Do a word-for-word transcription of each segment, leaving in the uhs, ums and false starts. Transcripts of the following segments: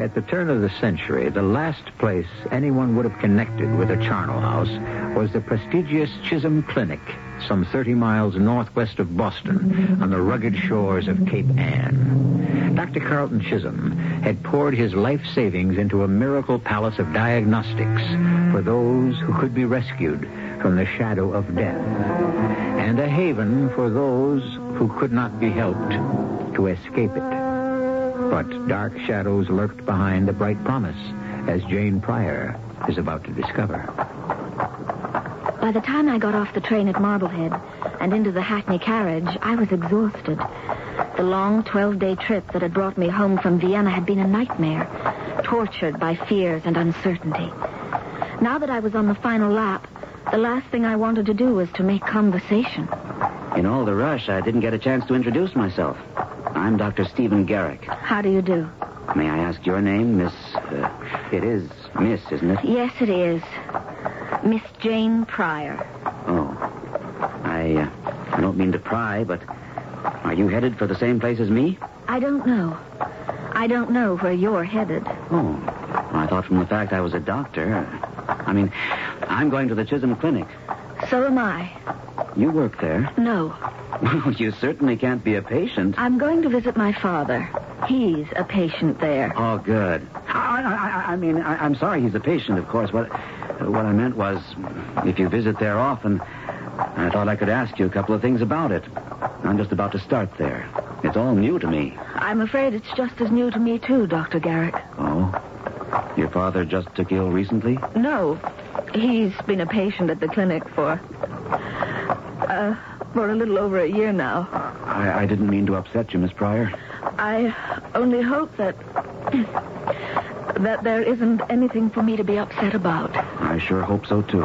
At the turn of the century, the last place anyone would have connected with a charnel house was the prestigious Chisholm Clinic, some thirty miles northwest of Boston, on the rugged shores of Cape Ann. Doctor Carlton Chisholm had poured his life savings into a miracle palace of diagnostics for those who could be rescued from the shadow of death, and a haven for those who could not be helped to escape it. But dark shadows lurked behind the bright promise, as Jane Pryor is about to discover. By the time I got off the train at Marblehead and into the Hackney carriage, I was exhausted. The long twelve-day trip that had brought me home from Vienna had been a nightmare, tortured by fears and uncertainty. Now that I was on the final lap, the last thing I wanted to do was to make conversation. In all the rush, I didn't get a chance to introduce myself. I'm Doctor Stephen Garrick. How do you do? May I ask your name, Miss... Uh, it is Miss, isn't it? Yes, it is. Miss Jane Pryor. Oh. I, uh, I don't mean to pry, but are you headed for the same place as me? I don't know. I don't know where you're headed. Oh. I thought from the fact I was a doctor... I mean, I'm going to the Chisholm Clinic. So am I. You work there? No. Well, you certainly can't be a patient. I'm going to visit my father. He's a patient there. Oh, good. I, I, I mean, I, I'm sorry he's a patient, of course. What, what I meant was, if you visit there often, I thought I could ask you a couple of things about it. I'm just about to start there. It's all new to me. I'm afraid it's just as new to me, too, Doctor Garrick. Oh? Your father just took ill recently? No. He's been a patient at the clinic for... Uh, for a little over a year now. I, I didn't mean to upset you, Miss Pryor. I only hope that... that there isn't anything for me to be upset about. I sure hope so, too.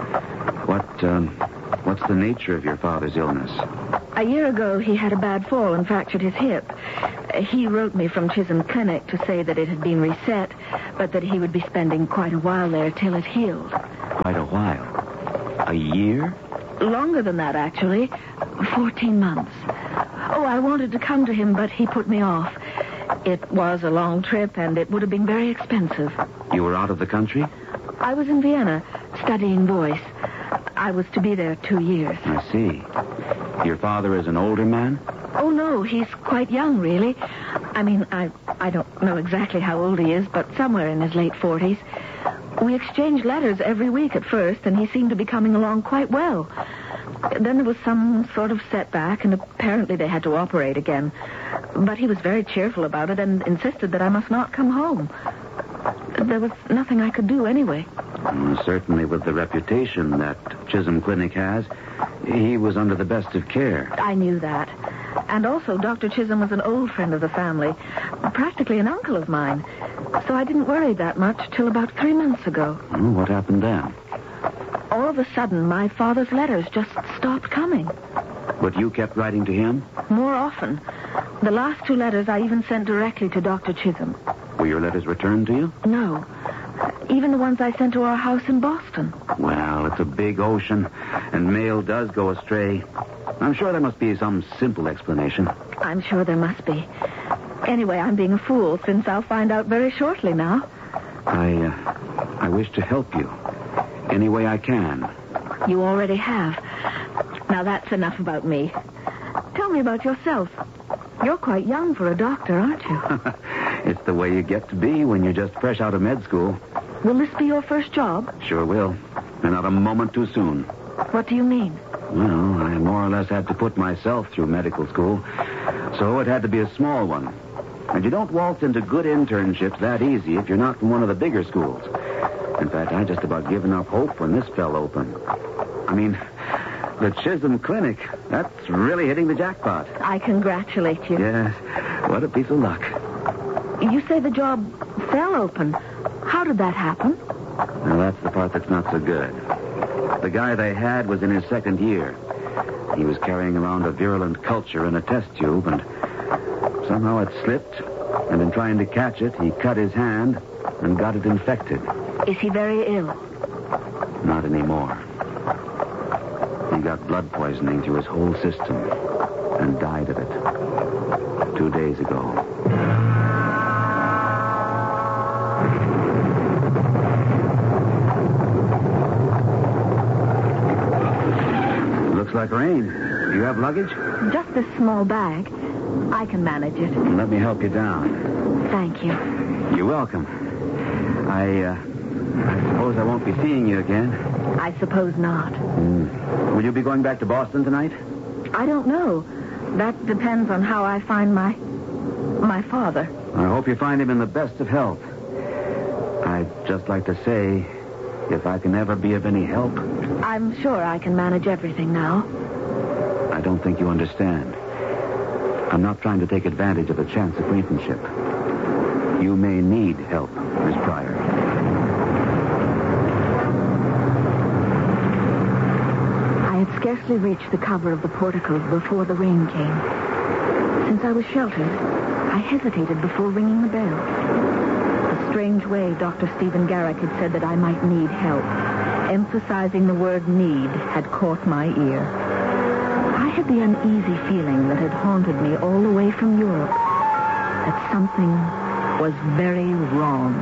What, um... what's the nature of your father's illness? A year ago, he had a bad fall and fractured his hip. He wrote me from Chisholm Clinic to say that it had been reset, but that he would be spending quite a while there till it healed. Quite a while? A year? Longer than that, actually. Fourteen months. Oh, I wanted to come to him, but he put me off. It was a long trip, and it would have been very expensive. You were out of the country? I was in Vienna, studying voice. I was to be there two years. I see. Your father is an older man? Oh, no, he's quite young, really. I mean, I I don't know exactly how old he is, but somewhere in his late forties. We exchanged letters every week at first, and he seemed to be coming along quite well. Then there was some sort of setback, and apparently they had to operate again. But he was very cheerful about it and insisted that I must not come home. There was nothing I could do anyway. Mm, certainly with the reputation that Chisholm Clinic has, he was under the best of care. I knew that. And also, Doctor Chisholm was an old friend of the family, practically an uncle of mine. So I didn't worry that much till about three months ago. Oh, what happened then? All of a sudden, my father's letters just stopped coming. But you kept writing to him? More often. The last two letters I even sent directly to Doctor Chisholm. Were your letters returned to you? No. Even the ones I sent to our house in Boston. Well, it's a big ocean, and mail does go astray. I'm sure there must be some simple explanation. I'm sure there must be. Anyway, I'm being a fool, since I'll find out very shortly now. I, uh, I wish to help you. Any way I can. You already have. Now, that's enough about me. Tell me about yourself. You're quite young for a doctor, aren't you? It's the way you get to be when you're just fresh out of med school. Will this be your first job? Sure will. And not a moment too soon. What do you mean? Well, I more or less had to put myself through medical school, so it had to be a small one. And you don't waltz into good internships that easy if you're not from one of the bigger schools. In fact, I just about given up hope when this fell open. I mean, the Chisholm Clinic, that's really hitting the jackpot. I congratulate you. Yes, what a piece of luck. You say the job fell open. How did that happen? Now, that's the part that's not so good. The guy they had was in his second year. He was carrying around a virulent culture in a test tube, and somehow it slipped, and in trying to catch it, he cut his hand and got it infected. Is he very ill? Not anymore. He got blood poisoning through his whole system and died of it two days ago. like rain. Do you have luggage? Just this small bag. I can manage it. Let me help you down. Thank you. You're welcome. I, uh, I suppose I won't be seeing you again. I suppose not. Mm. Will you be going back to Boston tonight? I don't know. That depends on how I find my... my father. I hope you find him in the best of health. I'd just like to say, if I can ever be of any help... I'm sure I can manage everything now. I don't think you understand. I'm not trying to take advantage of a chance acquaintanceship. You may need help, Miss Pryor. I had scarcely reached the cover of the porticos before the rain came. Since I was sheltered, I hesitated before ringing the bell. The strange way Doctor Stephen Garrick had said that I might need help, emphasizing the word need, had caught my ear. I had the uneasy feeling that had haunted me all the way from Europe, that something was very wrong.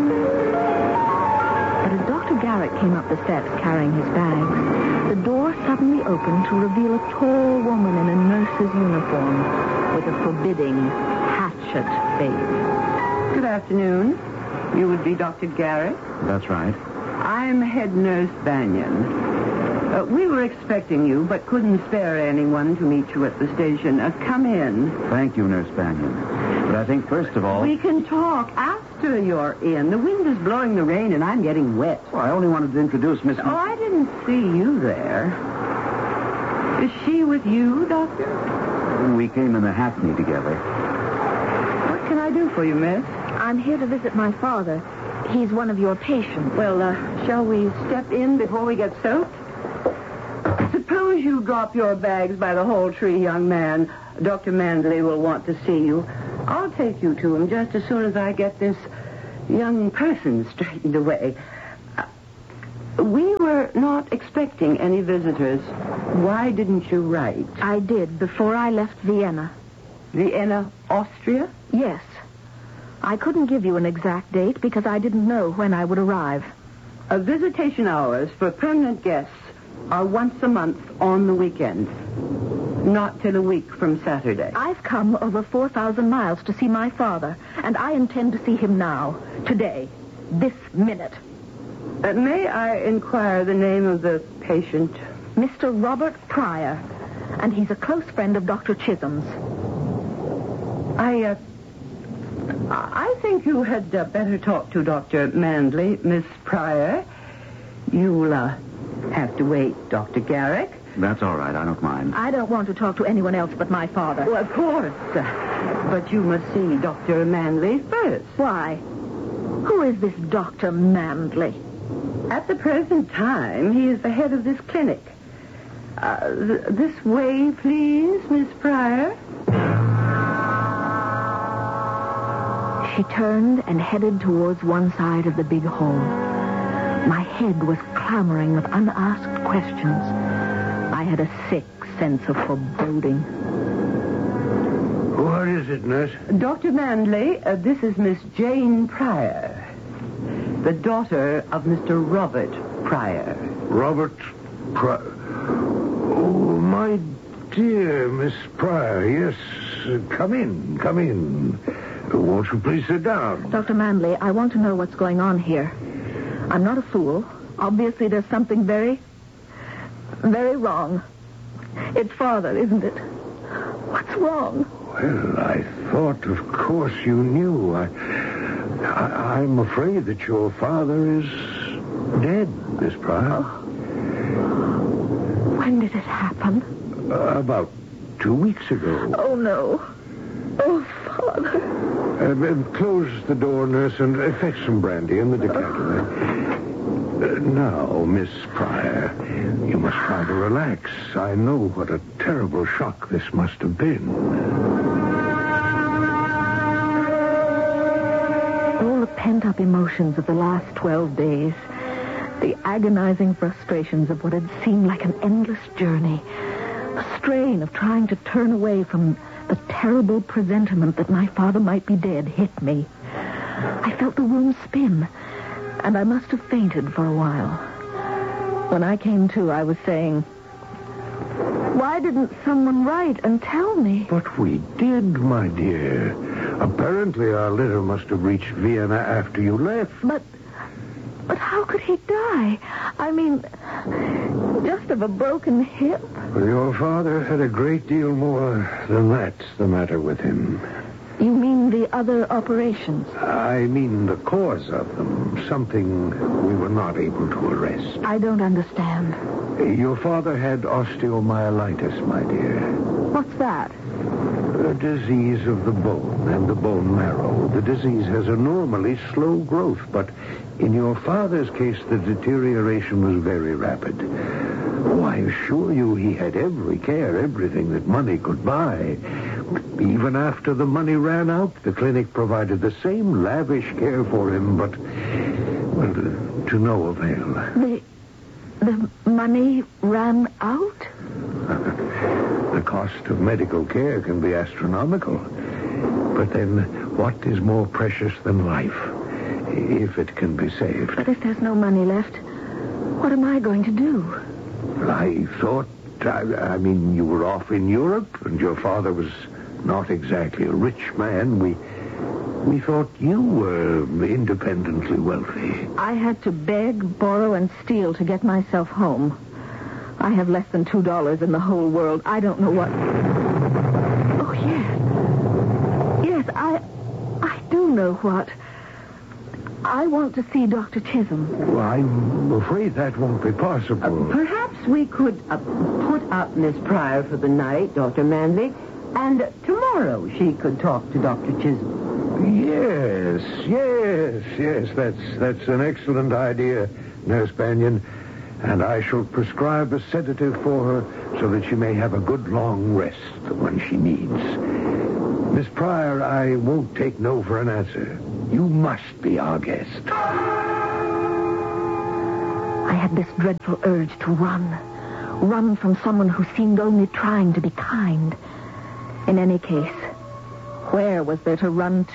But as Doctor Garrick came up the steps carrying his bags, the door suddenly opened to reveal a tall woman in a nurse's uniform with a forbidding, hatchet face. Good afternoon. You would be Doctor Garrick? That's right. I'm head nurse Banyan. Uh, we were expecting you, but couldn't spare anyone to meet you at the station. Uh, come in. Thank you, Nurse Banyan. But I think, first of all... We can talk after you're in. The wind is blowing the rain, and I'm getting wet. Well, I only wanted to introduce Miss... Oh, I didn't see you there. Is she with you, Doctor? We came in the Hackney together. What can I do for you, miss? I'm here to visit my father. He's one of your patients. Well, uh, shall we step in before we get soaked? Suppose you drop your bags by the hall tree, young man. Doctor Mandley will want to see you. I'll take you to him just as soon as I get this young person straightened away. Uh, we were not expecting any visitors. Why didn't you write? I did before I left Vienna. Vienna, Austria? Yes. I couldn't give you an exact date because I didn't know when I would arrive. Uh, visitation hours for permanent guests are once a month on the weekend. Not till a week from Saturday. I've come over four thousand miles to see my father, and I intend to see him now, today, this minute. Uh, may I inquire the name of the patient? Mister Robert Pryor, and he's a close friend of Doctor Chisholm's. I, uh, I think you had uh, better talk to Doctor Mandley, Miss Pryor. You'll, uh, have to wait, Doctor Garrick. That's all right. I don't mind. I don't want to talk to anyone else but my father. Well, of course. Uh, but you must see Doctor Mandley first. Why? Who is this Doctor Mandley? At the present time, he is the head of this clinic. Uh, th- this way, please, Miss Pryor. She turned and headed towards one side of the big hall. My head was clamoring with unasked questions. I had a sick sense of foreboding. What is it, nurse? Doctor Mandley, uh, this is Miss Jane Pryor, the daughter of Mister Robert Pryor. Robert Pryor. Oh, my dear Miss Pryor. Yes, uh, come in, come in. Uh, won't you please sit down? Doctor Mandley, I want to know what's going on here. I'm not a fool. Obviously, there's something very, very wrong. It's father, isn't it? What's wrong? Well, I thought, of course, you knew. I, I, I'm afraid that your father is dead, Miss Pryor. When did it happen? Uh, about two weeks ago. Oh, no. Oh, Father. Uh, uh, close the door, nurse, and uh, fetch some brandy in the decanter. Uh, now, Miss Pryor, you must try to relax. I know what a terrible shock this must have been. All the pent-up emotions of the last twelve days, the agonizing frustrations of what had seemed like an endless journey, the strain of trying to turn away from the terrible presentiment that my father might be dead hit me. I felt the room spin, and I must have fainted for a while. When I came to, I was saying, Why didn't someone write and tell me? But we did, my dear. Apparently our letter must have reached Vienna after you left. But, but how could he die? I mean, just of a broken hip. Your father had a great deal more than that's the matter with him. You mean the other operations? I mean the cause of them. Something we were not able to arrest. I don't understand. Your father had osteomyelitis, my dear. What's that? A disease of the bone and the bone marrow. The disease has a normally slow growth, but in your father's case, the deterioration was very rapid. Oh, I assure you he had every care, everything that money could buy. Even after the money ran out, the clinic provided the same lavish care for him, but, well, to no avail. The, the money ran out? The cost of medical care can be astronomical. But then, what is more precious than life, if it can be saved? But if there's no money left, what am I going to do? I thought, I, I mean, you were off in Europe, and your father was not exactly a rich man. We, we thought you were independently wealthy. I had to beg, borrow, and steal to get myself home. I have less than two dollars in the whole world. I don't know what... Oh, yes. Yes, I... I do know what. I want to see Doctor Chisholm. Well, I'm afraid that won't be possible. Uh, perhaps we could uh, put up Miss Pryor for the night, Doctor Manley, and tomorrow she could talk to Doctor Chisholm. Yes, yes, yes. That's that's an excellent idea, Nurse Banyan. And I shall prescribe a sedative for her so that she may have a good long rest when she needs. Miss Pryor, I won't take no for an answer. You must be our guest. I had this dreadful urge to run. Run from someone who seemed only trying to be kind. In any case, where was there to run